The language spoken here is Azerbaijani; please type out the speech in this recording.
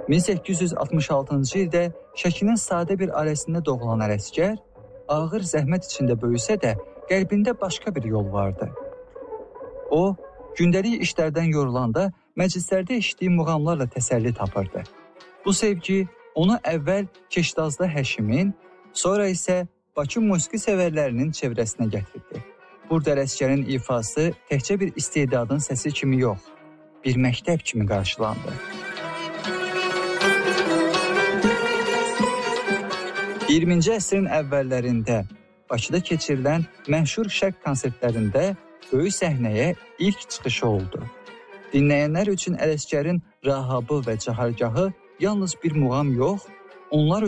1866-cı ildə Şəkinin sadə bir ailəsində doğulan Ələsgər, ağır zəhmət içində böyüsə də, qəlbində başqa bir yol vardı. O, gündəlik işlərdən yorulanda məclislərdə eşitdiyi muğamlarla təsəlli tapırdı. Bu sevgi onu əvvəl Keşdazlı Həşimin, sonra isə Bakı musiqi sevərlərinin çevrəsinə gətirdi. Burada Ələsgərin ifası təkcə bir istedadın səsi kimi yox, bir məktəb kimi qarşılandı. 20-ci əsrin əvvəllərində Bakıda keçirilən məşhur şərq konsertlərində böyük səhnəyə ilk çıxışı oldu. Dinləyənlər üçün Ələsgərin Rahabı və Cahargahı yalnız bir muğam yox, onlar